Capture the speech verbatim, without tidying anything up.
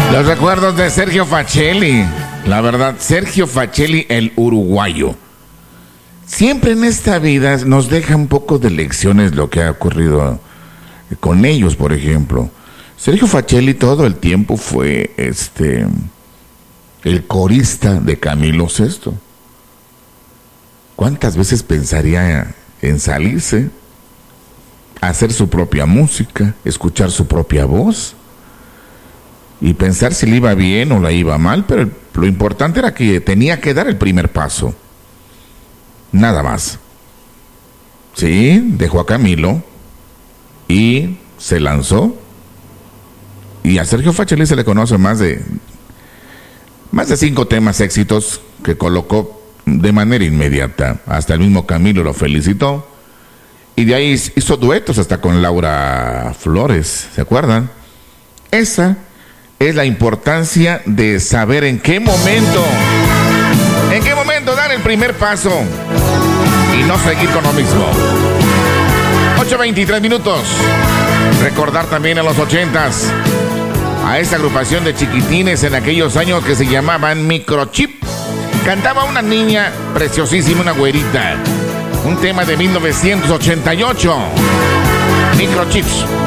Los recuerdos de Sergio Facelli. La verdad, Sergio Facelli, el uruguayo. Siempre en esta vida nos deja un poco de lecciones lo que ha ocurrido con ellos, por ejemplo. Sergio Facelli todo el tiempo fue este el corista de Camilo Sesto. ¿Cuántas veces pensaría en salirse, hacer su propia música, escuchar su propia voz y pensar si le iba bien o le iba mal? Pero lo importante era que tenía que dar el primer paso. Nada más. Sí, dejó a Camilo y se lanzó. Y a Sergio Facelli se le conoce más de más de cinco temas éxitos que colocó de manera inmediata. Hasta el mismo Camilo lo felicitó. Y de ahí hizo duetos hasta con Laura Flores, ¿se acuerdan? Esa es la importancia de saber en qué momento, en qué momento dar el primer paso y no seguir con lo mismo. ocho veintitrés minutos. Recordar también a los ochentas, a esta agrupación de chiquitines en aquellos años que se llamaban Microchip. Cantaba una niña preciosísima, una güerita. Un tema de mil novecientos ochenta y ocho. Microchips.